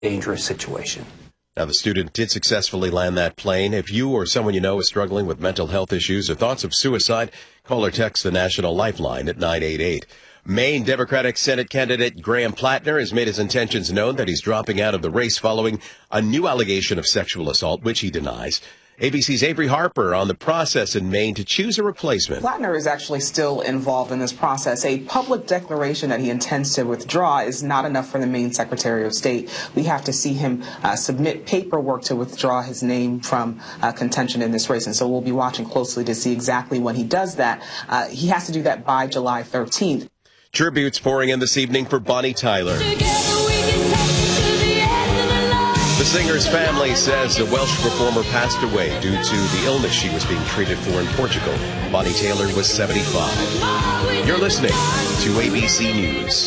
dangerous situation. Now, the student did successfully land that plane. If you or someone you know is struggling with mental health issues or thoughts of suicide, call or text the National Lifeline at 988. Maine Democratic Senate candidate Graham Plattner has made his intentions known that he's dropping out of the race following a new allegation of sexual assault, which he denies. ABC's Avery Harper on the process in Maine to choose a replacement. Plattner is actually still involved in this process. A public declaration that he intends to withdraw is not enough for the Maine Secretary of State. We have to see him submit paperwork to withdraw his name from contention in this race. And so we'll be watching closely to see exactly when he does that. He has to do that by July 13th. Tributes pouring in this evening for Bonnie Tyler. The singer's family says the Welsh performer passed away due to the illness she was being treated for in Portugal. Bonnie Tyler was 75. You're listening to ABC News.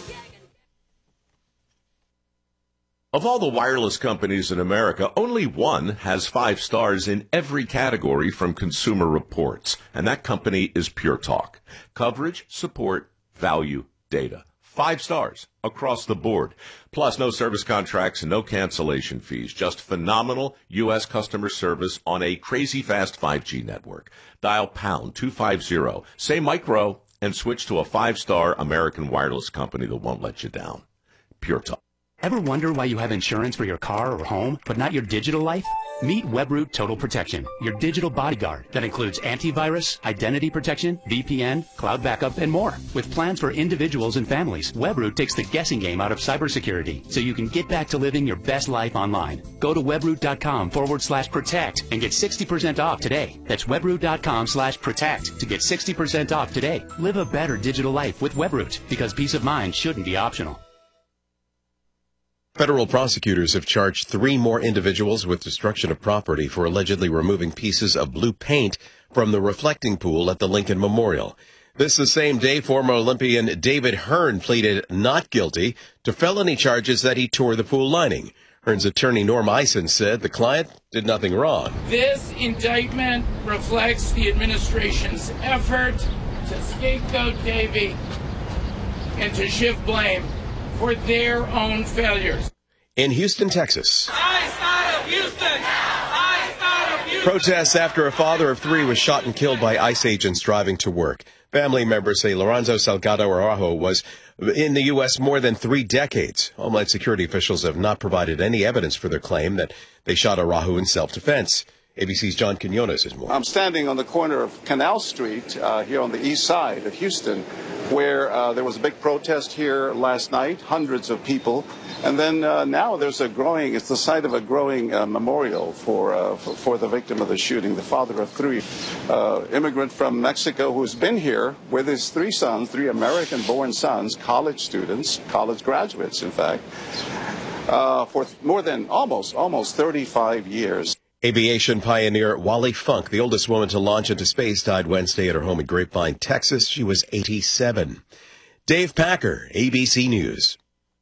Of all the wireless companies in America, only one has 5 stars in every category from Consumer Reports, and that company is Pure Talk. Coverage, support, value, data. 5 stars across the board. Plus, no service contracts and no cancellation fees. Just phenomenal U.S. customer service on a crazy fast 5G network. Dial pound 250, say micro, and switch to a 5-star American wireless company that won't let you down. Pure Talk. Ever wonder why you have insurance for your car or home, but not your digital life? Meet Webroot Total Protection, your digital bodyguard that includes antivirus, identity protection, VPN, cloud backup, and more. With plans for individuals and families, Webroot takes the guessing game out of cybersecurity so you can get back to living your best life online. Go to webroot.com/protect and get 60% off today. That's webroot.com/protect to get 60% off today. Live a better digital life with Webroot because peace of mind shouldn't be optional. Federal prosecutors have charged 3 more individuals with destruction of property for allegedly removing pieces of blue paint from the reflecting pool at the Lincoln Memorial. This the same day former Olympian David Hearn pleaded not guilty to felony charges that he tore the pool lining. Hearn's attorney Norm Eisen said the client did nothing wrong. This indictment reflects the administration's effort to scapegoat Davey and to shift blame for their own failures. In Houston, Texas. I started Houston! I started Houston! Protests after a father of 3 was shot and killed by ICE agents driving to work. Family members say Lorenzo Salgado Araujo was in the U.S. more than 3 decades. Homeland Security officials have not provided any evidence for their claim that they shot Araujo in self-defense. ABC's John Quinones has more. I'm standing on the corner of Canal Street here on the east side of Houston, where there was a big protest here last night, hundreds of people. And then now there's it's the site of a growing memorial for the victim of the shooting, the father of 3, immigrant from Mexico who's been here with his 3 sons, 3 American-born sons, college students, college graduates, in fact, for more than almost 35 years. Aviation pioneer Wally Funk, the oldest woman to launch into space, died Wednesday at her home in Grapevine, Texas. She was 87. Dave Packer, ABC News.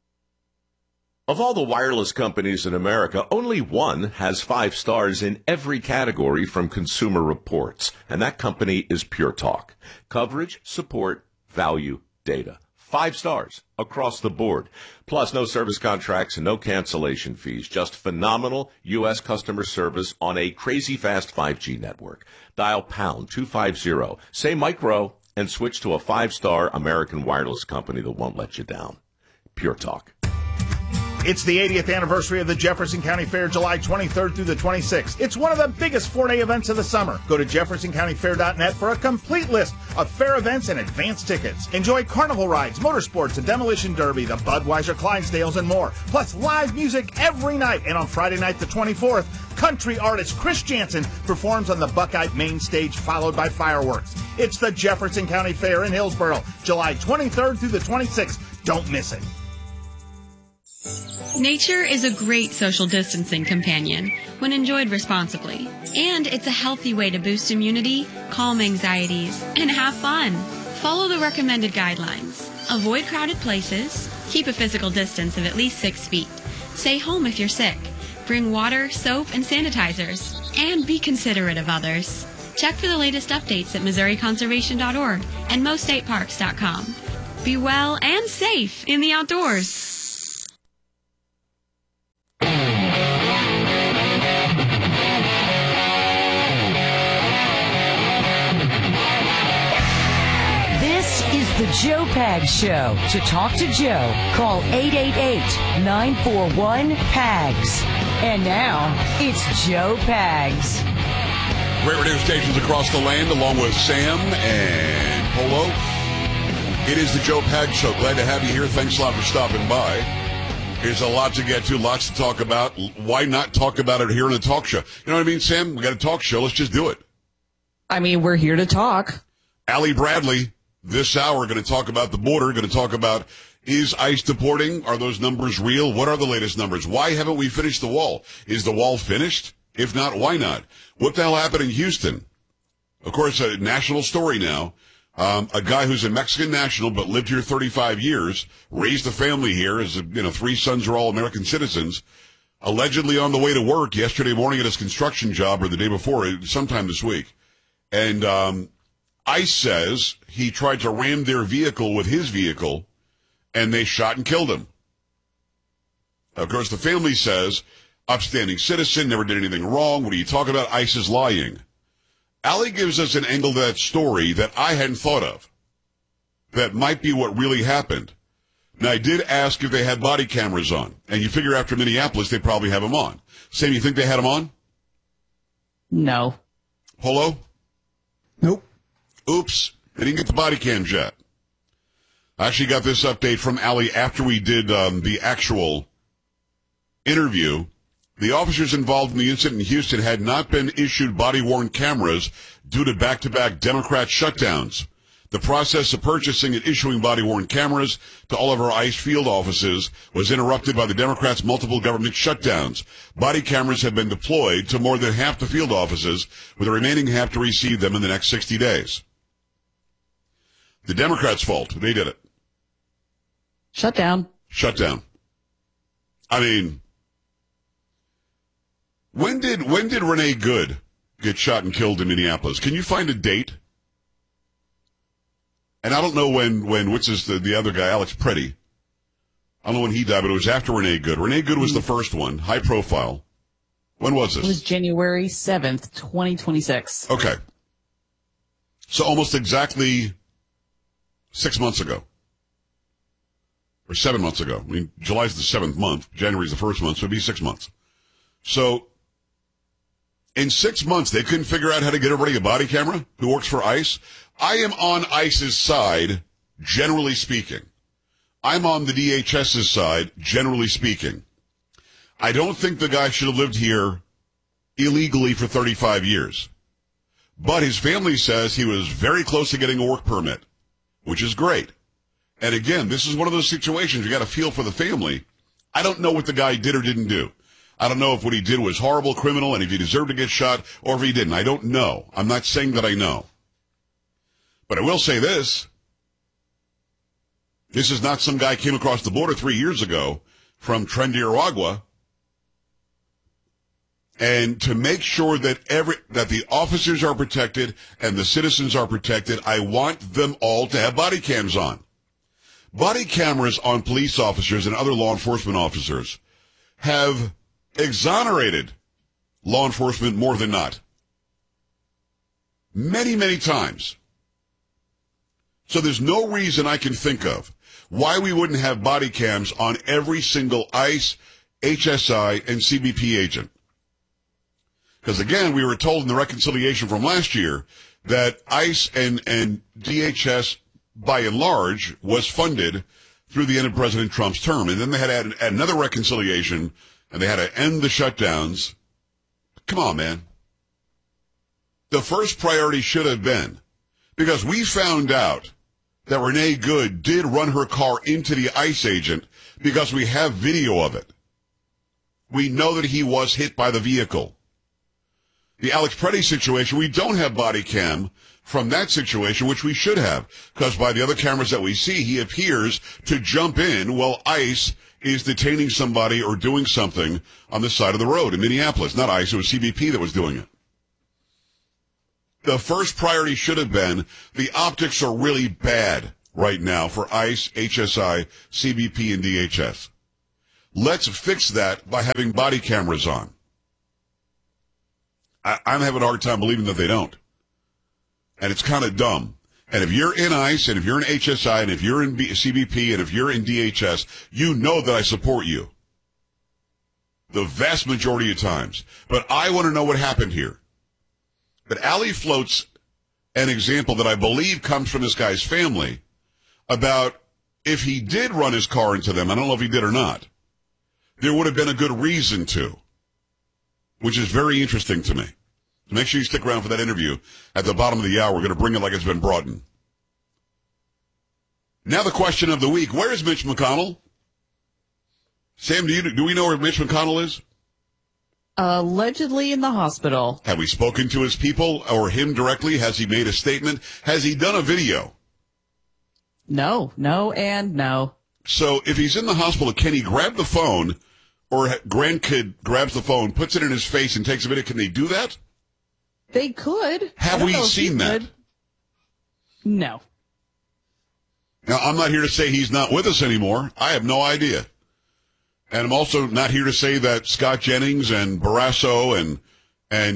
Of all the wireless companies in America, only one has 5 stars in every category from Consumer Reports, and that company is Pure Talk. Coverage, support, value, data. 5 stars across the board. Plus, no service contracts and no cancellation fees. Just phenomenal U.S. customer service on a crazy fast 5G network. Dial pound 250, say micro, and switch to a 5-star American wireless company that won't let you down. Pure Talk. It's the 80th anniversary of the Jefferson County Fair, July 23rd through the 26th. It's one of the biggest 4-day events of the summer. Go to jeffersoncountyfair.net for a complete list of fair events and advance tickets. Enjoy carnival rides, motorsports, a demolition derby, the Budweiser Clydesdales, and more. Plus live music every night. And on Friday night, the 24th, country artist Chris Jansen performs on the Buckeye main stage, followed by fireworks. It's the Jefferson County Fair in Hillsboro, July 23rd through the 26th. Don't miss it. Nature is a great social distancing companion when enjoyed responsibly. And it's a healthy way to boost immunity, calm anxieties, and have fun. Follow the recommended guidelines. Avoid crowded places. Keep a physical distance of at least 6 feet. Stay home if you're sick. Bring water, soap, and sanitizers. And be considerate of others. Check for the latest updates at MissouriConservation.org and MoStateParks.com. Be well and safe in the outdoors. Joe Pags Show. To talk to Joe, call 888-941-PAGS. And now, it's Joe Pags. Great radio stations across the land, along with Sam and Polo. It is the Joe Pags Show. Glad to have you here. Thanks a lot for stopping by. There's a lot to get to, lots to talk about. Why not talk about it here in the talk show? You know what I mean, Sam? We got a talk show. Let's just do it. I mean, we're here to talk. Allie Bradley, this hour, going to talk about the border, going to talk about, is ICE deporting? Are those numbers real? What are the latest numbers? Why haven't we finished the wall? Is the wall finished? If not, why not? What the hell happened in Houston? Of course, a national story now. A guy who's a Mexican national but lived here 35 years, raised a family here, as 3 sons are all American citizens, allegedly on the way to work yesterday morning at his construction job, or the day before, sometime this week. And ICE says he tried to ram their vehicle with his vehicle, and they shot and killed him. Of course, the family says, upstanding citizen, never did anything wrong. What are you talking about? ICE is lying. Allie gives us an angle to that story that I hadn't thought of. That might be what really happened. Now, I did ask if they had body cameras on, and you figure after Minneapolis, they probably have them on. Sam, you think they had them on? No. Polo? Nope. Oops. They didn't get the body cams yet. I actually got this update from Allie after we did the actual interview. The officers involved in the incident in Houston had not been issued body-worn cameras due to back-to-back Democrat shutdowns. The process of purchasing and issuing body-worn cameras to all of our ICE field offices was interrupted by the Democrats' multiple government shutdowns. Body cameras have been deployed to more than half the field offices, with the remaining half to receive them in the next 60 days. The Democrats' fault. They did it. Shut down. I mean, when did Renee Good get shot and killed in Minneapolis? Can you find a date? And I don't know when the other guy, Alex Preddy. I don't know when he died, but it was after Renee Good. Renee Good was the first one, high profile. When was this? It was January 7th, 2026. Okay. So almost exactly 6 months ago. Or 7 months ago. I mean, July's the 7th month. January's the first month, so it'd be 6 months. So, in 6 months, they couldn't figure out how to get everybody a body camera who works for ICE. I am on ICE's side, generally speaking. I'm on the DHS's side, generally speaking. I don't think the guy should have lived here illegally for 35 years. But his family says he was very close to getting a work permit, which is great. And again, this is one of those situations you got to feel for the family. I don't know what the guy did or didn't do. I don't know if what he did was horrible, criminal, and if he deserved to get shot, or if he didn't. I don't know. I'm not saying that I know. But I will say this. This is not some guy came across the border 3 years ago from Trinidad. And to make sure that that the officers are protected and the citizens are protected, I want them all to have body cams on. Body cameras on police officers and other law enforcement officers have exonerated law enforcement more than not. Many, many times. So there's no reason I can think of why we wouldn't have body cams on every single ICE, HSI, and CBP agent. Because again, we were told in the reconciliation from last year that ICE and DHS, by and large, was funded through the end of President Trump's term. And then they had to add another reconciliation, and they had to end the shutdowns. Come on, man. The first priority should have been, because we found out that Renee Good did run her car into the ICE agent because we have video of it. We know that he was hit by the vehicle. The Alex Preddy situation, we don't have body cam from that situation, which we should have, because by the other cameras that we see, he appears to jump in while ICE is detaining somebody or doing something on the side of the road in Minneapolis. Not ICE, it was CBP that was doing it. The first priority should have been, the optics are really bad right now for ICE, HSI, CBP, and DHS. Let's fix that by having body cameras on. I'm having a hard time believing that they don't. And it's kind of dumb. And if you're in ICE, and if you're in HSI, and if you're in CBP, and if you're in DHS, you know that I support you. The vast majority of times. But I want to know what happened here. But Ali floats an example that I believe comes from this guy's family about if he did run his car into them, I don't know if he did or not, there would have been a good reason to, which is very interesting to me. Make sure you stick around for that interview at the bottom of the hour. We're going to bring it like it's been brought in. Now the question of the week, where is Mitch McConnell? Sam, do we know where Mitch McConnell is? Allegedly in the hospital. Have we spoken to his people or him directly? Has he made a statement? Has he done a video? No, and no. So if he's in the hospital, can he grab the phone, or grandkid grabs the phone, puts it in his face, and takes a video? Can they do that? They could. Have we seen that? No. Now, I'm not here to say he's not with us anymore. I have no idea. And I'm also not here to say that Scott Jennings and Barrasso and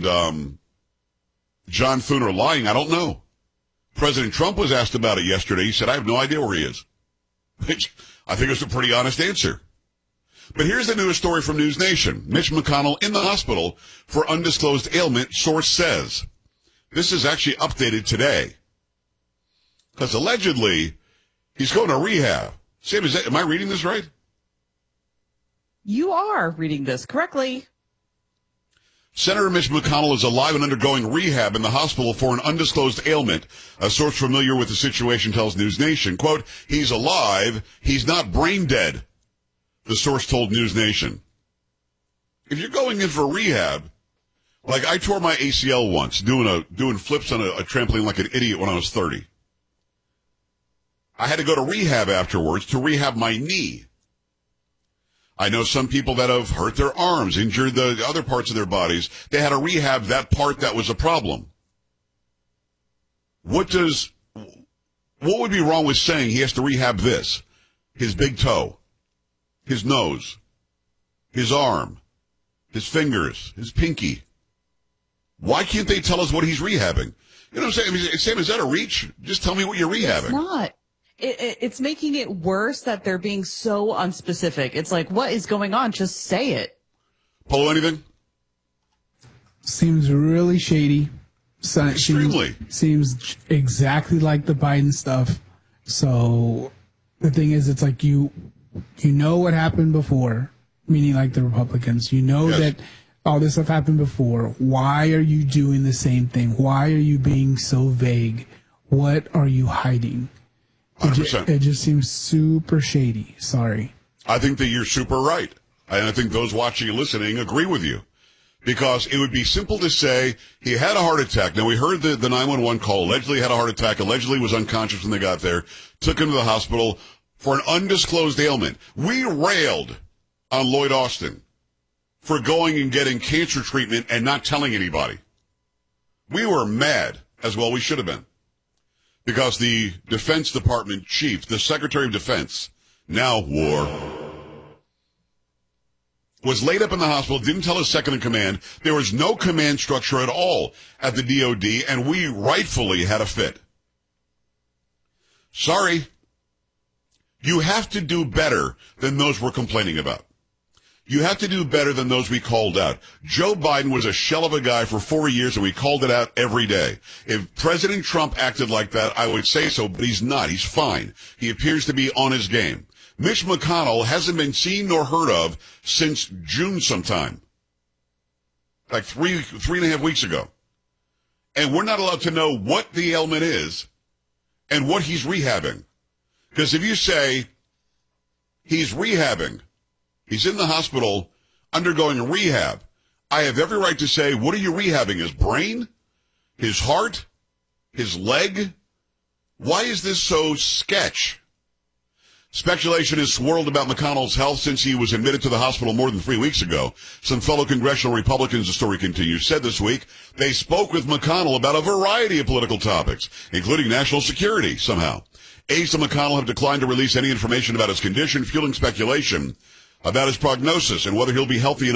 John Thune are lying. I don't know. President Trump was asked about it yesterday. He said, I have no idea where he is. Which I think is a pretty honest answer. But here's the newest story from News Nation. Mitch McConnell in the hospital for undisclosed ailment, source says. This is actually updated today. Because allegedly, he's going to rehab. Sam, am I reading this right? You are reading this correctly. Senator Mitch McConnell is alive and undergoing rehab in the hospital for an undisclosed ailment. A source familiar with the situation tells News Nation, quote, he's alive, he's not brain dead, the source told News Nation. If you're going in for rehab, like I tore my ACL once doing flips on a trampoline like an idiot when I was 30. I had to go to rehab afterwards to rehab my knee. I know some people that have hurt their arms, injured the other parts of their bodies. They had to rehab that part that was a problem. What would be wrong with saying he has to rehab this? His big toe, his nose, his arm, his fingers, his pinky. Why can't they tell us what he's rehabbing? You know what I'm saying? Sam, is that a reach? Just tell me what you're rehabbing. It's not. It's making it worse that they're being so unspecific. It's like, what is going on? Just say it. Polo, anything? Seems really shady. Extremely. Seems exactly like the Biden stuff. So the thing is, it's like you know what happened before, meaning like the Republicans. You know that all this stuff happened before. Why are you doing the same thing? Why are you being so vague? What are you hiding? 100%. It just seems super shady. Sorry. I think that you're super right. And I think those watching and listening agree with you. Because it would be simple to say he had a heart attack. Now, we heard the 911 call. Allegedly had a heart attack. Allegedly was unconscious when they got there. Took him to the hospital for an undisclosed ailment. We railed on Lloyd Austin for going and getting cancer treatment and not telling anybody. We were mad, as well we should have been. Because the Defense Department chief, the Secretary of Defense, now war, was laid up in the hospital, didn't tell his second in command. There was no command structure at all at the DOD, and we rightfully had a fit. Sorry. You have to do better than those we're complaining about. You have to do better than those we called out. Joe Biden was a shell of a guy for 4 years, and we called it out every day. If President Trump acted like that, I would say so, but he's not. He's fine. He appears to be on his game. Mitch McConnell hasn't been seen nor heard of since June sometime, like three and a half weeks ago. And we're not allowed to know what the ailment is and what he's rehabbing. Because if you say he's rehabbing, he's in the hospital undergoing rehab, I have every right to say, what are you rehabbing? His brain? His heart? His leg? Why is this so sketch? Speculation has swirled about McConnell's health since he was admitted to the hospital more than 3 weeks ago. Some fellow congressional Republicans, the story continues, said this week they spoke with McConnell about a variety of political topics, including national security, somehow. Aides to McConnell have declined to release any information about his condition, fueling speculation about his prognosis and whether he'll be healthy enough